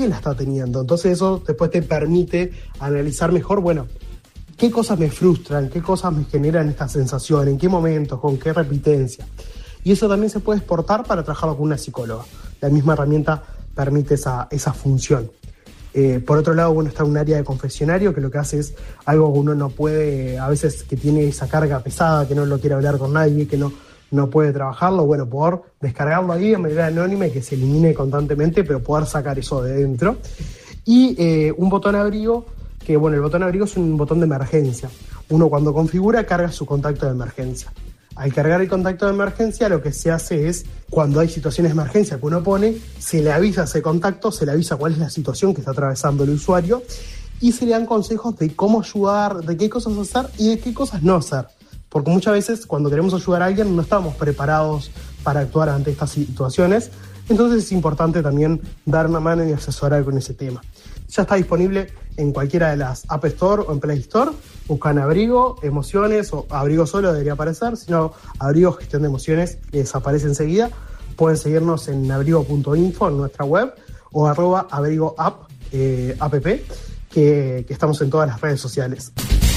qué la está teniendo. Entonces eso después te permite analizar mejor, bueno, qué cosas me frustran, qué cosas me generan esta sensación, en qué momentos, con qué repitencia. Y eso también se puede exportar para trabajarlo con una psicóloga. La misma herramienta permite esa función. Por otro lado, bueno, está un área de confesionario que lo que hace es algo que uno no puede, a veces que tiene esa carga pesada, que no lo quiere hablar con nadie, que no puede trabajarlo, bueno, poder descargarlo ahí de manera anónima y que se elimine constantemente, pero poder sacar eso de dentro. Y un botón abrigo, que bueno, el botón abrigo es un botón de emergencia. Uno cuando configura carga su contacto de emergencia. Al cargar el contacto de emergencia, lo que se hace es, cuando hay situaciones de emergencia que uno pone, se le avisa a ese contacto, se le avisa cuál es la situación que está atravesando el usuario y se le dan consejos de cómo ayudar, de qué cosas hacer y de qué cosas no hacer. Porque muchas veces cuando queremos ayudar a alguien no estamos preparados para actuar ante estas situaciones, entonces es importante también dar una mano y asesorar con ese tema. Ya está disponible en cualquiera de las App Store o en Play Store. Buscan Abrigo, Emociones o Abrigo solo debería aparecer, sino Abrigo Gestión de Emociones, que desaparece enseguida. Pueden seguirnos en abrigo.info en nuestra web o @abrigoapp, app, que estamos en todas las redes sociales.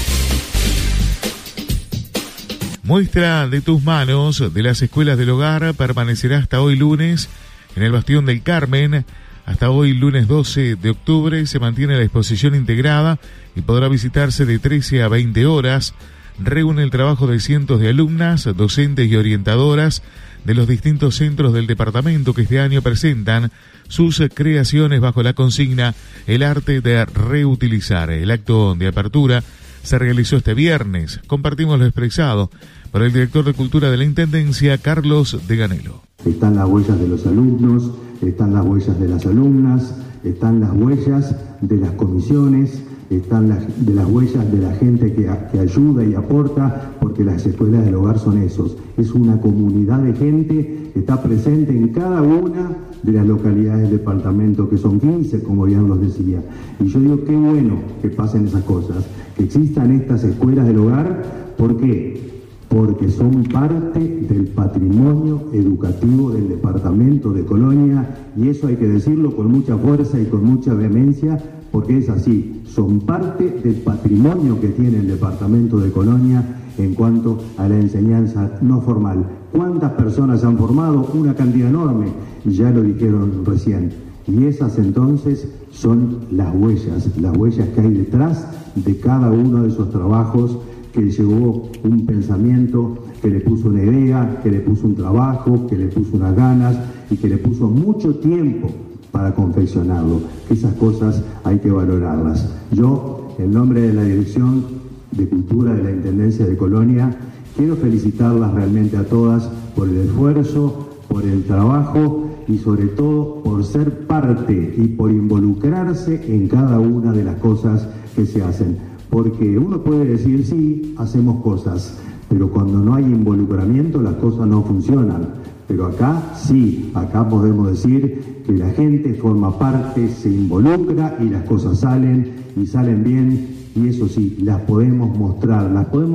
Muestra de tus manos de las escuelas del hogar permanecerá hasta hoy lunes en el Bastión del Carmen. Hasta hoy, lunes 12 de octubre, se mantiene la exposición integrada y podrá visitarse de 13 a 20 horas. Reúne el trabajo de cientos de alumnas, docentes y orientadoras de los distintos centros del departamento que este año presentan sus creaciones bajo la consigna El arte de reutilizar. El acto de apertura se realizó este viernes. Compartimos lo expresado por el director de Cultura de la Intendencia, Carlos Deganelo. Están las huellas de los alumnos, están las huellas de las alumnas, están las huellas de las comisiones, están las huellas de la gente que ayuda y aporta, porque las escuelas del hogar son esos. Es una comunidad de gente que está presente en cada una de las localidades del departamento, que son 15, como bien los decía. Y yo digo, qué bueno que pasen esas cosas, que existan estas escuelas del hogar. ¿Por qué? Porque son parte del patrimonio educativo del departamento de Colonia, y eso hay que decirlo con mucha fuerza y con mucha vehemencia, porque es así, son parte del patrimonio que tiene el departamento de Colonia en cuanto a la enseñanza no formal. ¿Cuántas personas han formado? Una cantidad enorme, ya lo dijeron recién, y esas entonces son las huellas que hay detrás de cada uno de esos trabajos, que llevó un pensamiento, que le puso una idea, que le puso un trabajo, que le puso unas ganas y que le puso mucho tiempo para confeccionarlo. Esas cosas hay que valorarlas. Yo, en nombre de la Dirección de Cultura de la Intendencia de Colonia, quiero felicitarlas realmente a todas por el esfuerzo, por el trabajo y sobre todo por ser parte y por involucrarse en cada una de las cosas que se hacen. Porque uno puede decir, sí, hacemos cosas, pero cuando no hay involucramiento las cosas no funcionan. Pero acá sí, acá podemos decir que la gente forma parte, se involucra y las cosas salen y salen bien, y eso sí, las podemos mostrar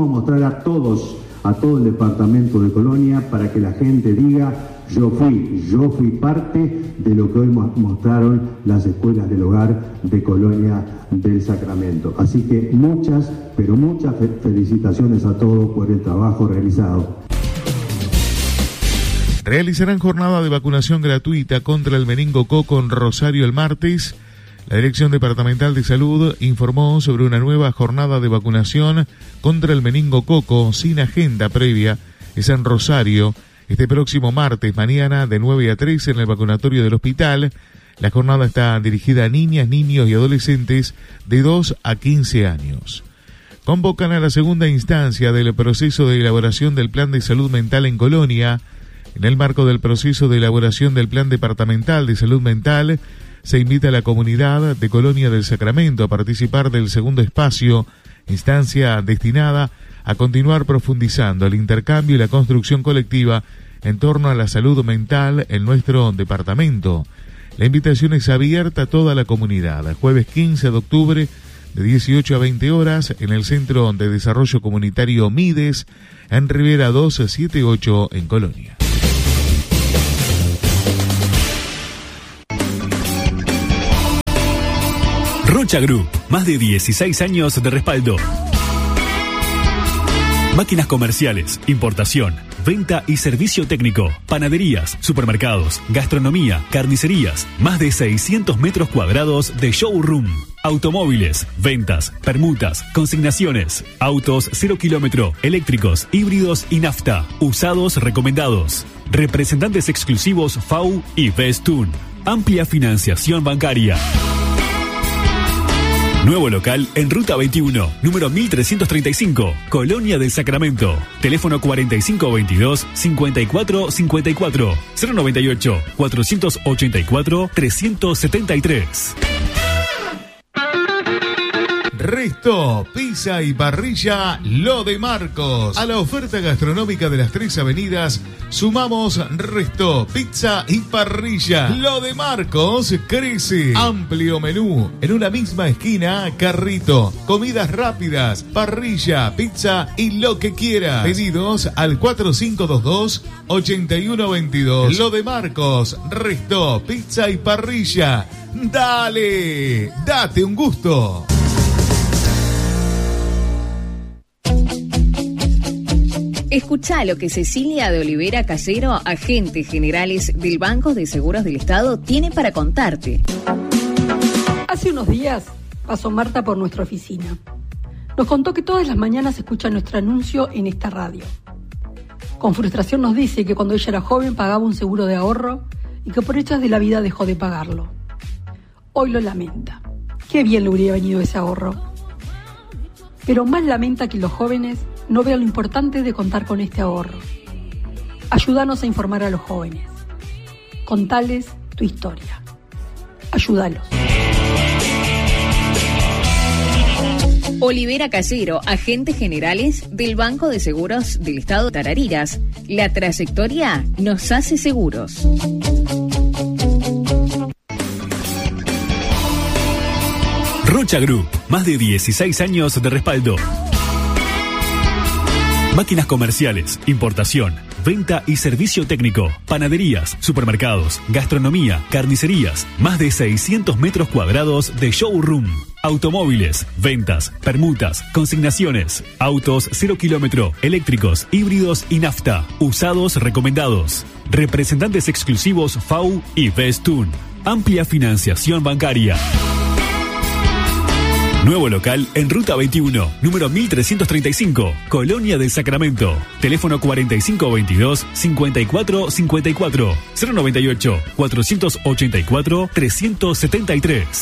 a todo el departamento de Colonia, para que la gente diga, yo fui parte de lo que hoy mostraron las escuelas del hogar de Colonia del Sacramento. Así que muchas, pero muchas felicitaciones a todos por el trabajo realizado. Realizarán jornada de vacunación gratuita contra el meningococo en Rosario el martes. La Dirección Departamental de Salud informó sobre una nueva jornada de vacunación contra el meningococo sin agenda previa. Es en Rosario, este próximo martes, mañana de 9 a 3 en el vacunatorio del hospital. La jornada está dirigida a niñas, niños y adolescentes de 2 a 15 años. Convocan a la segunda instancia del proceso de elaboración del Plan de Salud Mental en Colonia. En el marco del proceso de elaboración del Plan Departamental de Salud Mental, se invita a la comunidad de Colonia del Sacramento a participar del segundo espacio, instancia destinada a continuar profundizando el intercambio y la construcción colectiva en torno a la salud mental en nuestro departamento. La invitación es abierta a toda la comunidad. Jueves 15 de octubre, de 18 a 20 horas, en el Centro de Desarrollo Comunitario Mides, en Rivera 278, en Colonia. Rocha Group, más de 16 años de respaldo. Máquinas comerciales, importación, venta y servicio técnico, panaderías, supermercados, gastronomía, carnicerías, más de 600 metros cuadrados de showroom. Automóviles, ventas, permutas, consignaciones, autos 0 kilómetro, eléctricos, híbridos y nafta, usados recomendados. Representantes exclusivos FAU y Bestun. Amplia financiación bancaria. Nuevo local en Ruta 21, número 1335, Colonia del Sacramento. Teléfono 4522-5454, 098-484-373. Resto, pizza y parrilla Lo de Marcos. A la oferta gastronómica de las 3 avenidas sumamos Resto, pizza y parrilla. Lo de Marcos crece. Amplio menú. En una misma esquina, carrito, comidas rápidas, parrilla, pizza y lo que quieras. Pedidos al 4522-8122. Lo de Marcos, Resto, pizza y parrilla. Dale, date un gusto. Escuchá lo que Cecilia de Olivera Casero, agentes generales del Banco de Seguros del Estado, tiene para contarte. Hace unos días pasó Marta por nuestra oficina. Nos contó que todas las mañanas escucha nuestro anuncio en esta radio. Con frustración nos dice que cuando ella era joven pagaba un seguro de ahorro y que por hechos de la vida dejó de pagarlo. Hoy lo lamenta. Qué bien le hubiera venido ese ahorro. Pero más lamenta que los jóvenes no vean lo importante de contar con este ahorro. Ayúdanos a informar a los jóvenes. Contales tu historia. Ayúdalos. Olivera Casero, agentes generales del Banco de Seguros del Estado Tarariras. La trayectoria nos hace seguros. Rocha Group, más de 16 años de respaldo. Máquinas comerciales, importación, venta y servicio técnico, panaderías, supermercados, gastronomía, carnicerías, más de 600 metros cuadrados de showroom. Automóviles, ventas, permutas, consignaciones, autos 0 kilómetro, eléctricos, híbridos y nafta, usados recomendados. Representantes exclusivos FAU y Bestun. Amplia financiación bancaria. Nuevo local en Ruta 21, número 1335, Colonia del Sacramento. Teléfono 4522-5454, 098-484-373.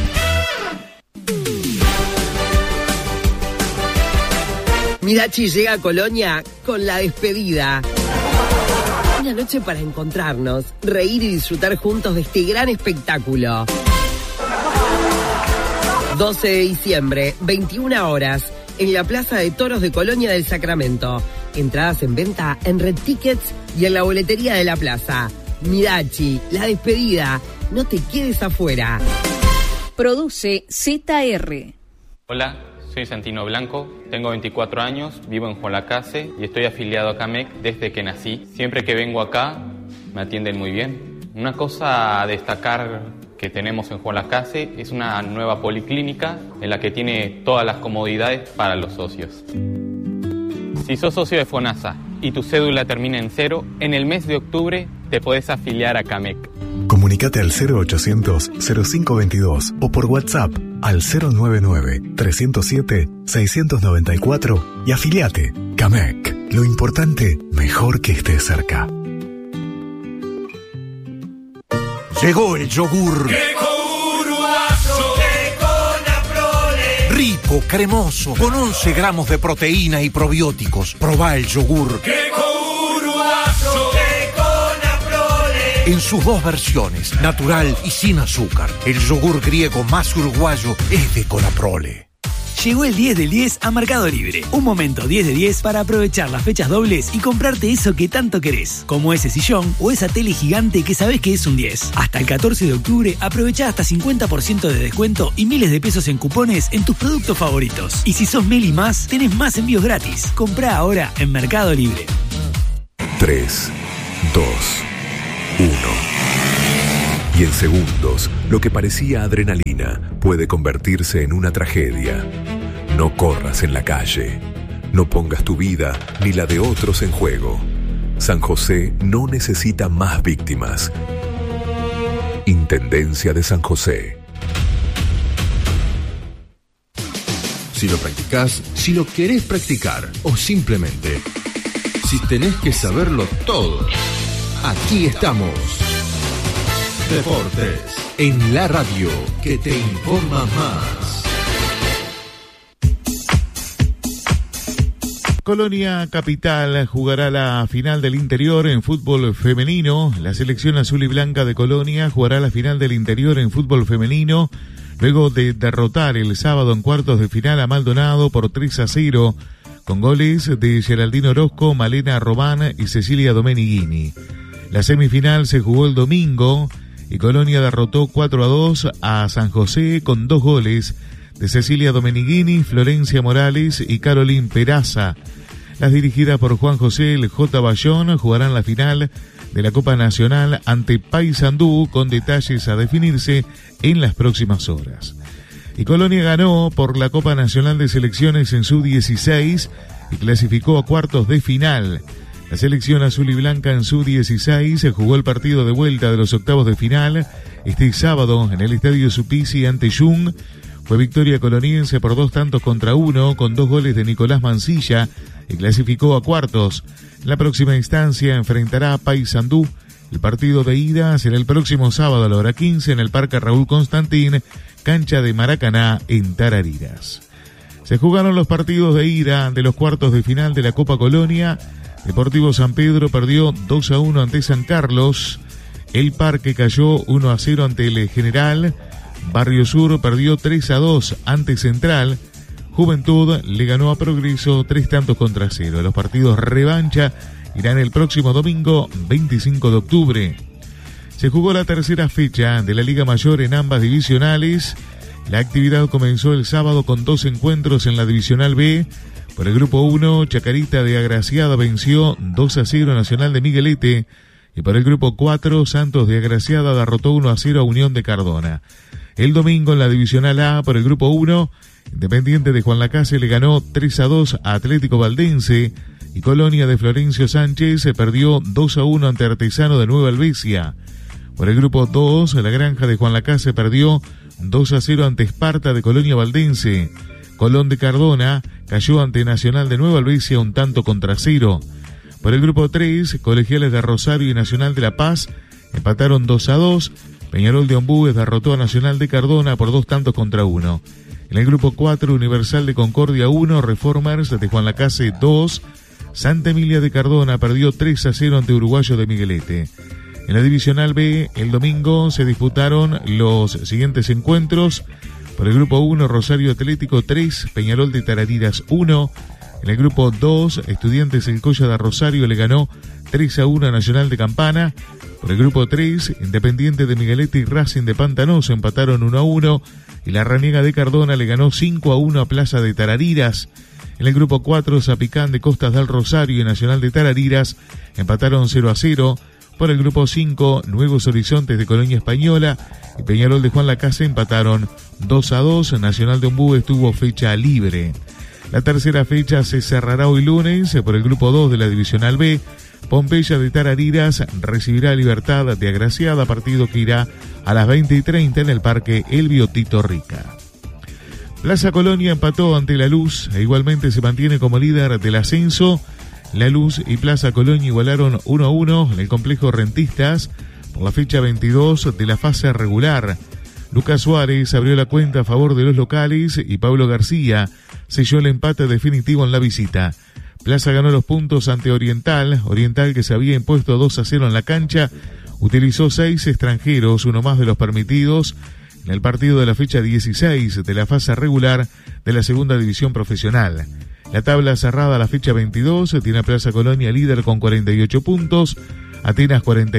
Midachi llega a Colonia con La Despedida. Una noche para encontrarnos, reír y disfrutar juntos de este gran espectáculo. 12 de diciembre, 21 horas, en la Plaza de Toros de Colonia del Sacramento. Entradas en venta en Red Tickets y en la boletería de la plaza. Midachi, La Despedida, no te quedes afuera. Produce ZR. Hola, soy Santino Blanco, tengo 24 años, vivo en Juan Lacase y estoy afiliado a CAMEC desde que nací. Siempre que vengo acá me atienden muy bien. Una cosa a destacar que tenemos en Juan Lacase es una nueva policlínica en la que tiene todas las comodidades para los socios. Si sos socio de FONASA y tu cédula termina en 0, en el mes de octubre te podés afiliar a CAMEC. Comunicate al 0800-0522 o por WhatsApp al 099-307-694 y afiliate. CAMEC. Lo importante, mejor que estés cerca. Llegó el yogur. Rico, cremoso, con 11 gramos de proteína y probióticos. Probá el yogur. En sus dos versiones, natural y sin azúcar. El yogur griego más uruguayo es de Conaprole. Llegó el 10 del 10 a Mercado Libre. Un momento 10 de 10 para aprovechar las fechas dobles y comprarte eso que tanto querés, como ese sillón o esa tele gigante que sabés que es un 10. Hasta el 14 de octubre aprovechá hasta 50% de descuento y miles de pesos en cupones en tus productos favoritos. Y si sos Meli Más, tenés más envíos gratis. Comprá ahora en Mercado Libre. 3, 2, 1. Y en segundos, lo que parecía adrenalina puede convertirse en una tragedia. No corras en la calle. No pongas tu vida ni la de otros en juego. San José no necesita más víctimas. Intendencia de San José. Si lo practicás, si lo querés practicar o simplemente si tenés que saberlo todo, aquí estamos. Deportes en la radio que te informa más. Colonia Capital jugará la final del interior en fútbol femenino. La selección azul y blanca de Colonia jugará la final del interior en fútbol femenino luego de derrotar el sábado en cuartos de final a Maldonado por 3-0 con goles de Geraldine Orozco, Malena Robán y Cecilia Domenghini. La semifinal se jugó el domingo y Colonia derrotó 4-2 a San José con 2 goles de Cecilia Domenghini, Florencia Morales y Caroline Peraza. Las dirigidas por Juan José El J. Bayón jugarán la final de la Copa Nacional ante Paysandú con detalles a definirse en las próximas horas. Y Colonia ganó por la Copa Nacional de Selecciones en Sub-16 y clasificó a cuartos de final. La selección azul y blanca en Sub-16 se jugó el partido de vuelta de los octavos de final este sábado en el Estadio Supisi ante Jung. Fue victoria coloniense por 2-1 con 2 goles de Nicolás Mancilla y clasificó a cuartos. En la próxima instancia enfrentará a Paysandú. El partido de ida será el próximo sábado a la hora 15 en el Parque Raúl Constantín, cancha de Maracaná en Tarariras. Se jugaron los partidos de ida de los cuartos de final de la Copa Colonia. Deportivo San Pedro perdió 2-1 ante San Carlos. El Parque cayó 1-0 ante el General. Barrio Sur perdió 3-2 ante Central. Juventud le ganó a Progreso 3-0. Los partidos revancha irán el próximo domingo 25 de octubre. Se jugó la tercera fecha de la Liga Mayor en ambas divisionales. La actividad comenzó el sábado con 2 encuentros en la Divisional B. Por el grupo 1, Chacarita de Agraciada venció 2-0 a Nacional de Miguelete. Y por el grupo 4, Santos de Agraciada derrotó 1-0 a Unión de Cardona. El domingo en la Divisional A, por el grupo 1, Independiente de Juan Lacase le ganó 3-2 a Atlético Valdense y Colonia de Florencio Sánchez se perdió 2-1 ante Artesano de Nueva Albesia. Por el grupo 2, la Granja de Juan Lacase perdió 2-0 ante Esparta de Colonia Valdense. Colón de Cardona cayó ante Nacional de Nueva Albesia 1-0. Por el grupo 3, Colegiales de Rosario y Nacional de La Paz empataron 2-2. Peñarol de Ombúes derrotó a Nacional de Cardona por 2-1. En el grupo 4, Universal de Concordia 1, Reformers de Juan Lacase 2. Santa Emilia de Cardona perdió 3-0 ante Uruguayo de Miguelete. En la Divisional B, el domingo se disputaron los siguientes encuentros. Por el grupo 1, Rosario Atlético 3, Peñarol de Tarariras 1. En el grupo 2, Estudiantes El Colla de Rosario le ganó 3-1 a Nacional de Campana. Por el grupo 3, Independiente de Miguelete y Racing de Pantanoso empataron 1-1 y la Raniega de Cardona le ganó 5-1 a Plaza de Tarariras. En el grupo 4, Zapicán de Costas del Rosario y Nacional de Tarariras empataron 0-0. Por el grupo 5, Nuevos Horizontes de Colonia Española y Peñarol de Juan Lacase empataron 2-2. Nacional de Ombúes tuvo fecha libre. La tercera fecha se cerrará hoy lunes. Por el grupo 2 de la Divisional B, Pompeya de Tarariras recibirá a Libertad de Agraciada, partido que irá a las 20:30 en el Parque Elvio Tito Rica. Plaza Colonia empató ante La Luz e igualmente se mantiene como líder del ascenso. La Luz y Plaza Colonia igualaron 1-1 en el complejo Rentistas por la fecha 22 de la fase regular. Lucas Suárez abrió la cuenta a favor de los locales y Pablo García selló el empate definitivo en la visita. Plaza ganó los puntos ante Oriental que se había impuesto 2-0 en la cancha, utilizó 6 extranjeros, uno más de los permitidos, en el partido de la fecha 16 de la fase regular de la segunda división profesional. La tabla cerrada a la fecha 22 tiene a Plaza Colonia líder con 48 puntos, Atenas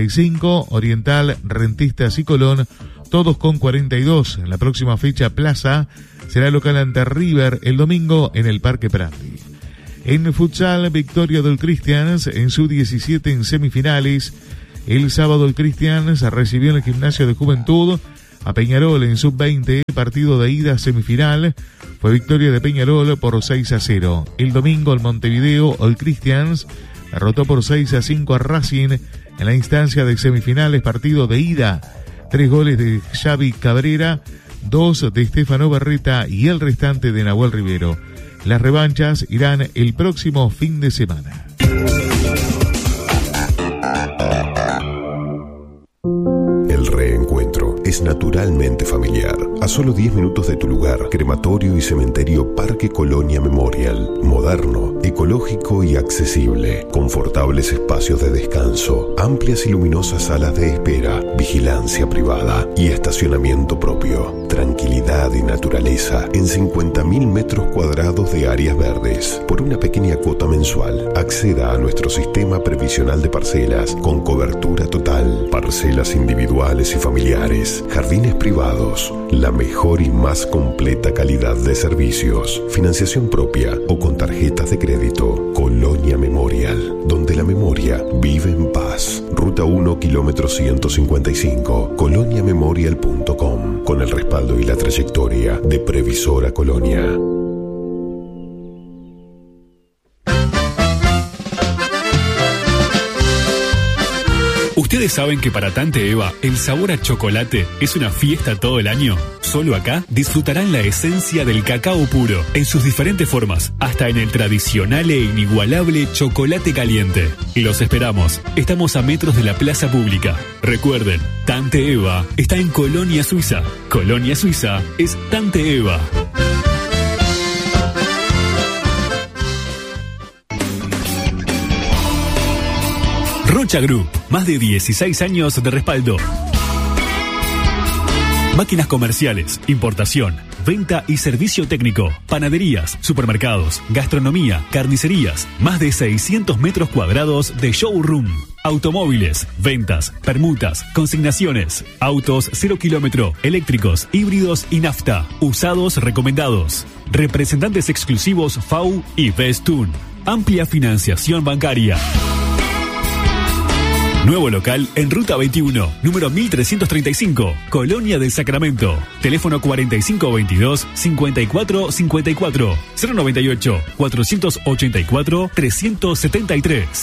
45, Oriental, Rentistas y Colón todos con 42. En la próxima fecha Plaza será local ante River el domingo en el Parque Prati. En futsal, victoria del Christians en su 17 en semifinales. El sábado el Cristians recibió en el Gimnasio de Juventud a Peñarol en sub-20, partido de ida semifinal. Fue victoria de Peñarol por 6-0. El domingo el Montevideo All Cristians derrotó por 6-5 a Racing en la instancia de semifinales, partido de ida. 3 goles de Xavi Cabrera, 2 de Estefano Berreta y el restante de Nahuel Rivero. Las revanchas irán el próximo fin de semana. El reencuentro es naturalmente familiar. A solo 10 minutos de tu lugar, crematorio y cementerio Parque Colonia Memorial. Moderno, ecológico y accesible. Confortables espacios de descanso, amplias y luminosas salas de espera, vigilancia privada y estacionamiento propio. Tranquilidad y naturaleza en 50.000 metros cuadrados de áreas verdes. Por una pequeña cuota mensual, acceda a nuestro sistema previsional de parcelas con cobertura total. Parcelas individuales y familiares, jardines privados, la mejor y más completa calidad de servicios, financiación propia o con tarjetas de crédito. Colonia Memorial, donde la memoria vive en paz. Ruta 1, kilómetro 155, coloniamemorial.com, con el respaldo y la trayectoria de Previsora Colonia. ¿Ustedes saben que para Tante Eva el sabor a chocolate es una fiesta todo el año? Solo acá disfrutarán la esencia del cacao puro en sus diferentes formas, hasta en el tradicional e inigualable chocolate caliente. Los esperamos. Estamos a metros de la plaza pública. Recuerden, Tante Eva está en Colonia Suiza. Colonia Suiza es Tante Eva. Rocha Group, más de 16 años de respaldo. Máquinas comerciales, importación, venta y servicio técnico, panaderías, supermercados, gastronomía, carnicerías, más de 600 metros cuadrados de showroom. Automóviles, ventas, permutas, consignaciones, autos 0 kilómetro, eléctricos, híbridos y nafta, usados recomendados. Representantes exclusivos FAU y Bestun. Amplia financiación bancaria. Nuevo local en Ruta 21, número 1335, Colonia del Sacramento. Teléfono 4522-5454, 098-484-373.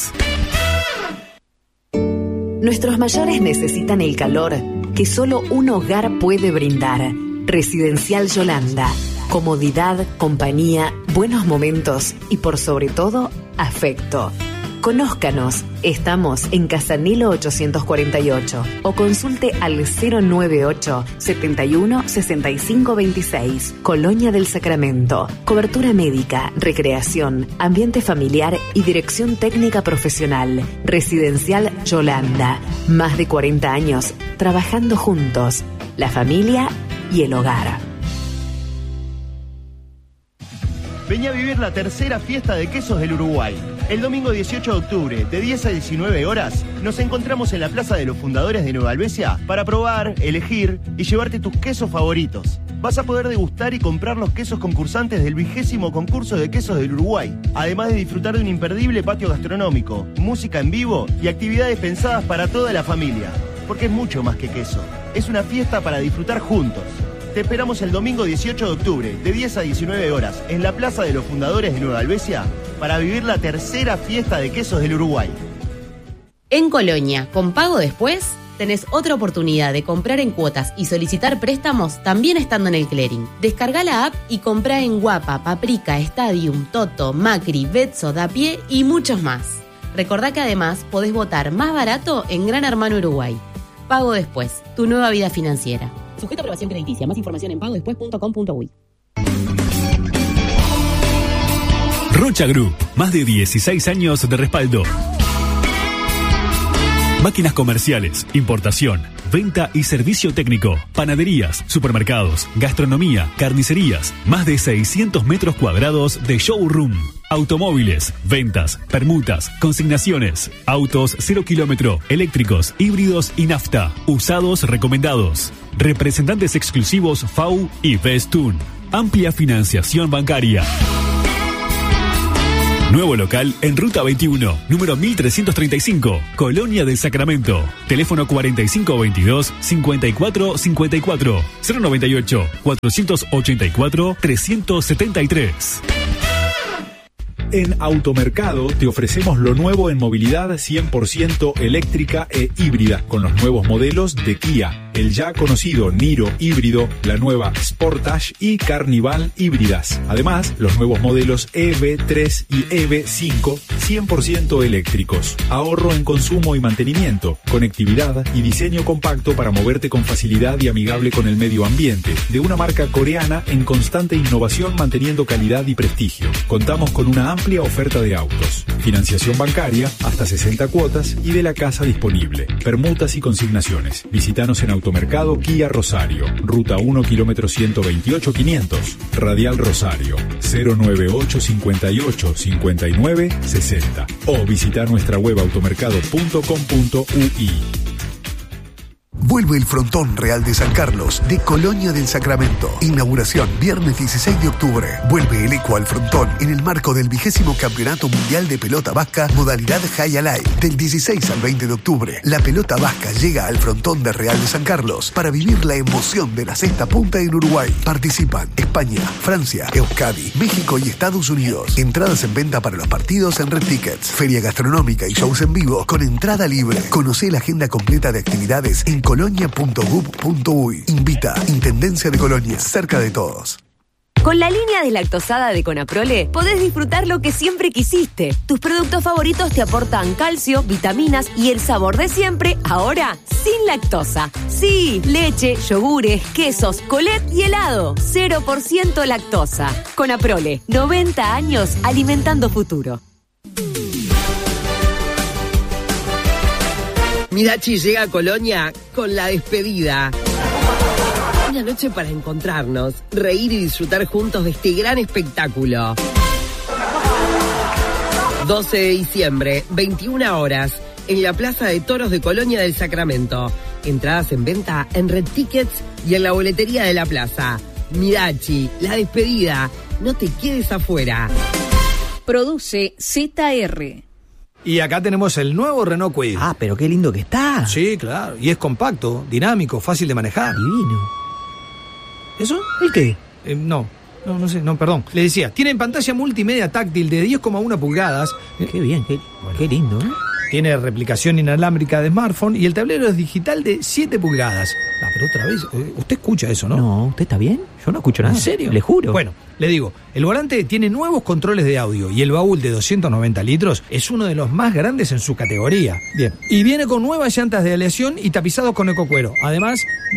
Nuestros mayores necesitan el calor que solo un hogar puede brindar. Residencial Yolanda. Comodidad, compañía, buenos momentos y por sobre todo, afecto. Conózcanos, estamos en Casanilo 848 o consulte al 098 71 65 26, Colonia del Sacramento. Cobertura médica, recreación, ambiente familiar y dirección técnica profesional. Residencial Yolanda. Más de 40 años trabajando juntos, la familia y el hogar. Vení a vivir la tercera fiesta de quesos del Uruguay. El domingo 18 de octubre, de 10 a 19 horas, nos encontramos en la Plaza de los Fundadores de Nueva Albesia para probar, elegir y llevarte tus quesos favoritos. Vas a poder degustar y comprar los quesos concursantes del 20º concurso de quesos del Uruguay, además de disfrutar de un imperdible patio gastronómico, música en vivo y actividades pensadas para toda la familia. Porque es mucho más que queso, es una fiesta para disfrutar juntos. Te esperamos el domingo 18 de octubre, de 10 a 19 horas, en la Plaza de los Fundadores de Nueva Albesia, para vivir la tercera fiesta de quesos del Uruguay. En Colonia, con pago después, tenés otra oportunidad de comprar en cuotas y solicitar préstamos también estando en el clearing. Descarga la app y comprá en Guapa, Paprika, Stadium, Toto, Macri, Betso, Dapié y muchos más. Recordá que además podés votar más barato en Gran Hermano Uruguay. Pago después, tu nueva vida financiera. Sujeto a aprobación crediticia. Más información en pagodespues.com.uy. Rocha Group, más de 16 años de respaldo. Máquinas comerciales, importación, venta y servicio técnico, panaderías, supermercados, gastronomía, carnicerías, más de 600 metros cuadrados de showroom. Automóviles, ventas, permutas, consignaciones, autos 0 kilómetro, eléctricos, híbridos y nafta, usados recomendados. Representantes exclusivos FAU y Bestun. Amplia financiación bancaria. Nuevo local en Ruta 21, número 1335, Colonia del Sacramento. Teléfono 4522-5454, 098-484-373. En Automercado te ofrecemos lo nuevo en movilidad 100% eléctrica e híbrida, con los nuevos modelos de Kia, el ya conocido Niro híbrido, la nueva Sportage y Carnival híbridas. Además, los nuevos modelos EV3 y EV5 100% eléctricos. Ahorro en consumo y mantenimiento, conectividad y diseño compacto para moverte con facilidad y amigable con el medio ambiente. De una marca coreana en constante innovación, manteniendo calidad y prestigio. Contamos con una amplia oferta de autos, financiación bancaria hasta 60 cuotas y de la casa disponible, permutas y consignaciones. Visítanos en Automercado Kia Rosario, Ruta 1, kilómetro 128 500, Radial Rosario, 098 58 59 60, o visitar nuestra web automercado.com.ui. Vuelve el Frontón Real de San Carlos de Colonia del Sacramento. Inauguración viernes 16 de octubre. Vuelve el eco al Frontón en el marco del 20º Campeonato Mundial de Pelota Vasca modalidad High Alive. Del 16 al 20 de octubre, la pelota vasca llega al Frontón de Real de San Carlos para vivir la emoción de la sexta punta en Uruguay. Participan España, Francia, Euskadi, México y Estados Unidos. Entradas en venta para los partidos en Red Tickets. Feria gastronómica y shows en vivo con entrada libre. Conocé la agenda completa de actividades en colonia.gov.uy. Invita Intendencia de Colonia, cerca de todos. Con la línea deslactosada de Conaprole podés disfrutar lo que siempre quisiste. Tus productos favoritos te aportan calcio, vitaminas y el sabor de siempre, ahora sin lactosa. Sí, leche, yogures, quesos, colet y helado. 0% lactosa. Conaprole, 90 años alimentando futuro. Mirachi llega a Colonia con La Despedida. Una noche para encontrarnos, reír y disfrutar juntos de este gran espectáculo. 12 de diciembre, 21 horas, en la Plaza de Toros de Colonia del Sacramento. Entradas en venta en Red Tickets y en la boletería de la plaza. Mirachi, La Despedida. No te quedes afuera. Produce ZR. Y acá tenemos el nuevo Renault Kwid. Ah, pero qué lindo que está. Sí, claro. Y es compacto, dinámico, fácil de manejar. Divino. ¿Eso? ¿El qué? No, perdón. Le decía, tiene pantalla multimedia táctil de 10,1 pulgadas. Qué bien, qué lindo, ¿eh? Tiene replicación inalámbrica de smartphone y el tablero es digital de 7 pulgadas. Ah, pero otra vez, usted escucha eso, ¿no? No, ¿usted está bien? Yo no escucho nada. ¿En serio? Le juro. Bueno, le digo, el volante tiene nuevos controles de audio y el baúl de 290 litros es uno de los más grandes en su categoría. Bien. Y viene con nuevas llantas de aleación y tapizados con ecocuero. Además...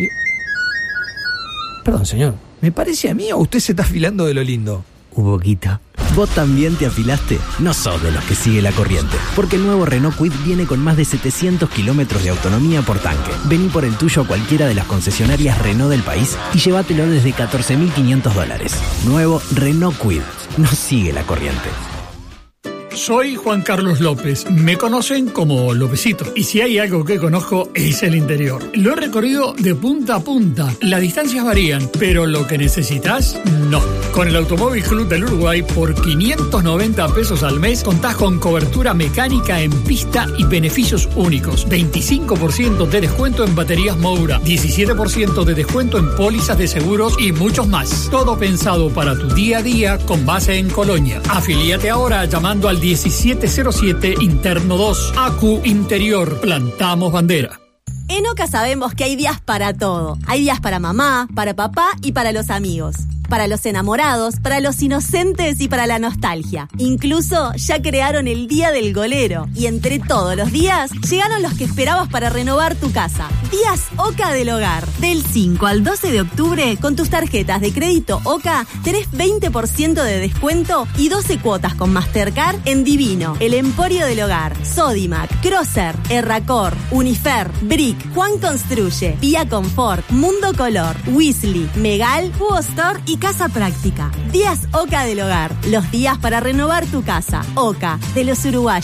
Perdón, señor, ¿me parece a mí o usted se está afilando de lo lindo? Un poquito. ¿Vos también te afilaste? No sos de los que sigue la corriente, porque el nuevo Renault Kwid viene con más de 700 kilómetros de autonomía por tanque. Vení por el tuyo a cualquiera de las concesionarias Renault del país y llévatelo desde $14.500. Nuevo Renault Kwid. No sigue la corriente. Soy Juan Carlos López, me conocen como Lópezito, y si hay algo que conozco es el interior. Lo he recorrido de punta a punta, las distancias varían, pero lo que necesitas, no. Con el Automóvil Club del Uruguay, por 590 pesos al mes, contás con cobertura mecánica en pista y beneficios únicos. 25% de descuento en baterías Moura, 17% de descuento en pólizas de seguros y muchos más. Todo pensado para tu día a día con base en Colonia. Afilíate ahora llamando al 1707 Interno 2. ACU Interior. Plantamos bandera. En OCA sabemos que hay días para todo. Hay días para mamá, para papá y para los amigos. Para los enamorados, para los inocentes y para la nostalgia. Incluso ya crearon el Día del Golero. Y entre todos los días, llegaron los que esperabas para renovar tu casa. Días OCA del Hogar. Del 5 al 12 de octubre, con tus tarjetas de crédito OCA, tenés 20% de descuento y 12 cuotas con Mastercard en Divino, El Emporio del Hogar, Sodimac, Crosser, Erracor, Unifer, Brick, Juan Construye, Vía Confort, Mundo Color, Weasley, Megal, Hugo Store y Casa Práctica. Días OCA del Hogar. Los días para renovar tu casa. OCA, de los uruguayos.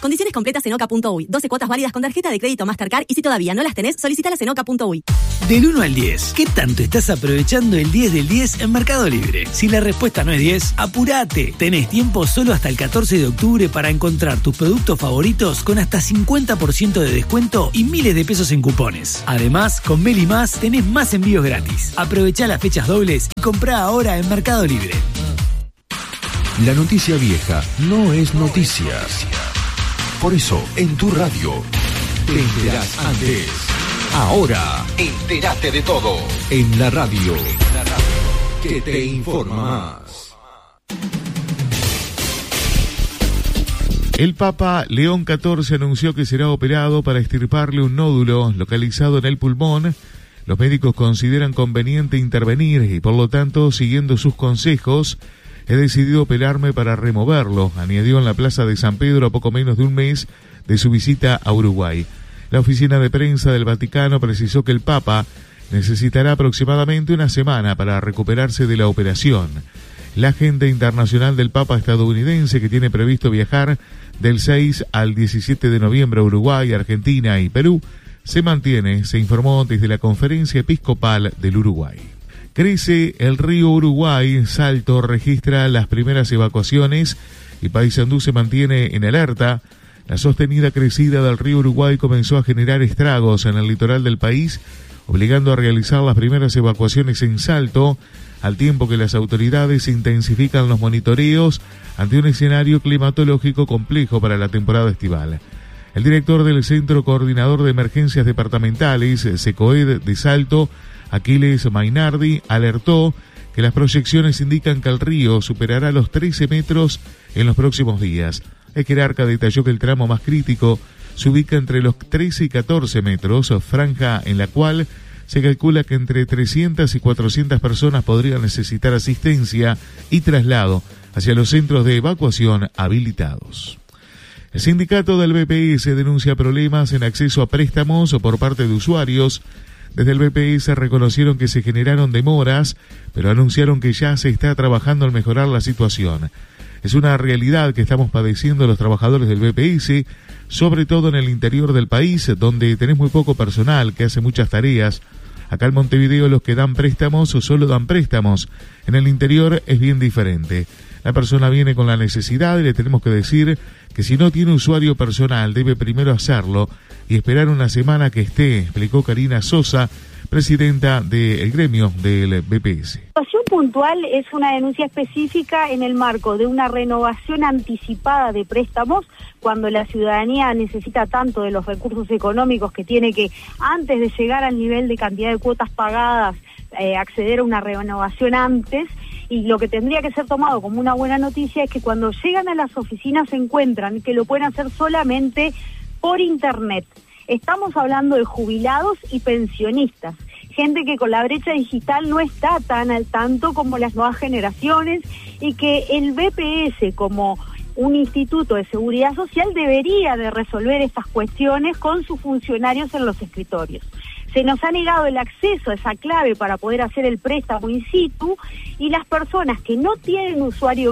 Condiciones completas en oca.uy. 12 cuotas válidas con tarjeta de crédito Mastercard y si todavía no las tenés, solicítalas en oca.uy. Del 1 al 10, ¿qué tanto estás aprovechando el 10 del 10 en Mercado Libre? Si la respuesta no es 10, apurate. Tenés tiempo solo hasta el 14 de octubre para encontrar tus productos favoritos con hasta 50% de descuento y miles de pesos en cupones. Además, con Meli Más tenés más envíos gratis. Aprovechá las fechas dobles y comprá ahora en Mercado Libre. La noticia vieja no es noticia. Por eso, en tu radio, te enterás antes. Ahora, entérate de todo. En la radio, que te informa más. El Papa León XIV anunció que será operado para extirparle un nódulo localizado en el pulmón. Los médicos consideran conveniente intervenir y, por lo tanto, siguiendo sus consejos, he decidido operarme para removerlo, añadió en la Plaza de San Pedro a poco menos de un mes de su visita a Uruguay. La oficina de prensa del Vaticano precisó que el Papa necesitará aproximadamente una semana para recuperarse de la operación. La agenda internacional del Papa estadounidense, que tiene previsto viajar del 6 al 17 de noviembre a Uruguay, Argentina y Perú, se mantiene, se informó desde la Conferencia Episcopal del Uruguay. Crece el río Uruguay, Salto registra las primeras evacuaciones y Paysandú se mantiene en alerta. La sostenida crecida del río Uruguay comenzó a generar estragos en el litoral del país, obligando a realizar las primeras evacuaciones en Salto, al tiempo que las autoridades intensifican los monitoreos ante un escenario climatológico complejo para la temporada estival. El director del Centro Coordinador de Emergencias Departamentales, SECOED de Salto, Aquiles Mainardi, alertó que las proyecciones indican que el río superará los 13 metros en los próximos días. El jerarca detalló que el tramo más crítico se ubica entre los 13 y 14 metros, franja en la cual se calcula que entre 300 y 400 personas podrían necesitar asistencia y traslado hacia los centros de evacuación habilitados. El sindicato del BPS denuncia problemas en acceso a préstamos por parte de usuarios. Desde el BPS reconocieron que se generaron demoras, pero anunciaron que ya se está trabajando en mejorar la situación. Es una realidad que estamos padeciendo los trabajadores del BPS, sobre todo en el interior del país, donde tenés muy poco personal que hace muchas tareas. Acá en Montevideo los que dan préstamos solo dan préstamos. En el interior es bien diferente. La persona viene con la necesidad y le tenemos que decir que si no tiene usuario personal debe primero hacerlo y esperar una semana que esté, explicó Karina Sosa, presidenta del gremio del BPS. La situación puntual es una denuncia específica en el marco de una renovación anticipada de préstamos cuando la ciudadanía necesita tanto de los recursos económicos que tiene que, antes de llegar al nivel de cantidad de cuotas pagadas, acceder a una renovación antes. Y lo que tendría que ser tomado como una buena noticia es que cuando llegan a las oficinas se encuentran que lo pueden hacer solamente por internet. Estamos hablando de jubilados y pensionistas, gente que con la brecha digital no está tan al tanto como las nuevas generaciones y que el BPS como un instituto de seguridad social debería de resolver estas cuestiones con sus funcionarios en los escritorios. Se nos ha negado el acceso a esa clave para poder hacer el préstamo in situ y las personas que no tienen usuario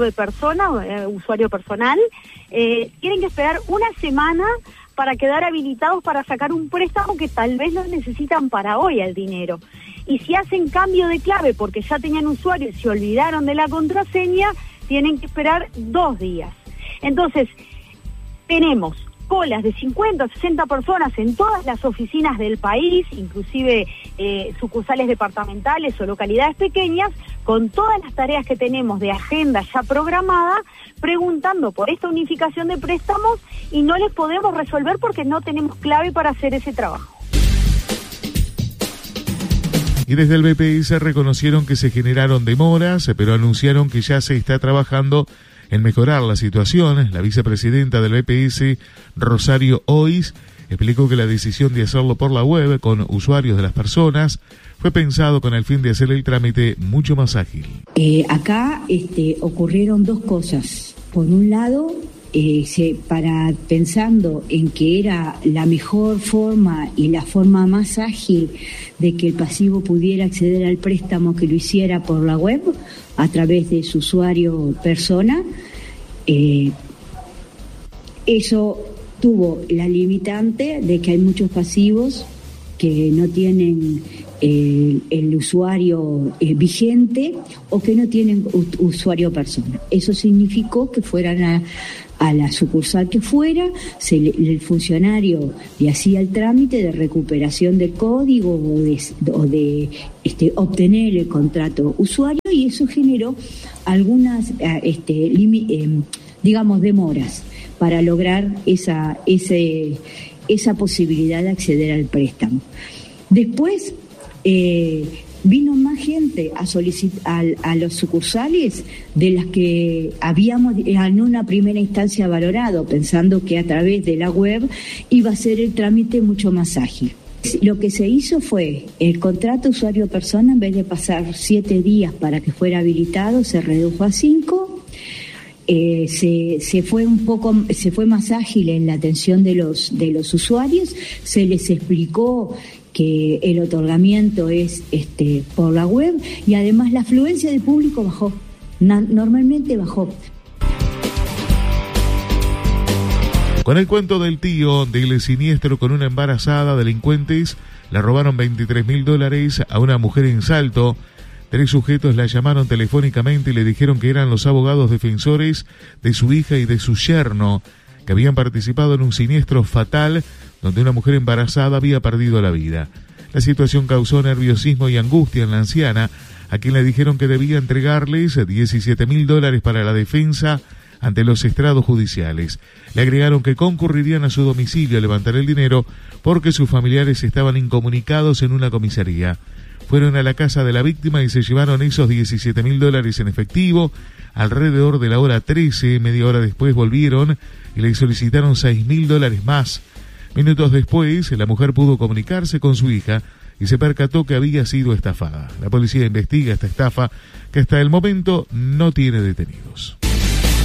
personal, tienen que esperar una semana para quedar habilitados para sacar un préstamo que tal vez no necesitan para hoy el dinero. Y si hacen cambio de clave porque ya tenían usuario y se olvidaron de la contraseña, tienen que esperar 2 días. Entonces, tenemos colas de 50 o 60 personas en todas las oficinas del país, inclusive sucursales departamentales o localidades pequeñas, con todas las tareas que tenemos de agenda ya programada, preguntando por esta unificación de préstamos y no les podemos resolver porque no tenemos clave para hacer ese trabajo. Y desde el BPS reconocieron que se generaron demoras, pero anunciaron que ya se está trabajando en mejorar la situación. La vicepresidenta del BPS, Rosario Ois, explicó que la decisión de hacerlo por la web con usuarios de las personas fue pensado con el fin de hacer el trámite mucho más ágil. Acá ocurrieron 2 cosas. Por un lado, pensando en que era la mejor forma y la forma más ágil de que el pasivo pudiera acceder al préstamo, que lo hiciera por la web a través de su usuario persona. Eso tuvo la limitante de que hay muchos pasivos que no tienen el usuario vigente o que no tienen usuario persona. Eso significó que fueran a la sucursal que fuera, el funcionario le hacía el trámite de recuperación del código o de obtener el contrato usuario, y eso generó algunas demoras para lograr esa posibilidad de acceder al préstamo. Después vino más gente a solicitar a los sucursales de las que habíamos en una primera instancia valorado, pensando que a través de la web iba a ser el trámite mucho más ágil. Lo que se hizo fue el contrato usuario-persona, en vez de pasar 7 días para que fuera habilitado, se redujo a 5. Se fue más ágil en la atención de los usuarios, se les explicó que el otorgamiento es por la web, y además la afluencia de público bajó, normalmente bajó. Con el cuento del tío del siniestro con una embarazada, delincuentes le robaron $23.000 a una mujer en Salto. 3 sujetos la llamaron telefónicamente y le dijeron que eran los abogados defensores de su hija y de su yerno, que habían participado en un siniestro fatal donde una mujer embarazada había perdido la vida. La situación causó nerviosismo y angustia en la anciana, a quien le dijeron que debía entregarles $17.000 para la defensa ante los estrados judiciales. Le agregaron que concurrirían a su domicilio a levantar el dinero porque sus familiares estaban incomunicados en una comisaría. Fueron a la casa de la víctima y se llevaron esos $17.000 en efectivo. Alrededor de la hora 13, media hora después, volvieron y le solicitaron $6.000 más. Minutos después, la mujer pudo comunicarse con su hija y se percató que había sido estafada. La policía investiga esta estafa, que hasta el momento no tiene detenidos.